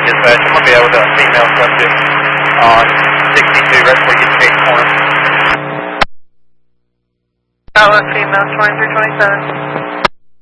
dispatch. I'm going to be out with a female subject on 62 right before you get to Gate Corner. Alpha female 2327.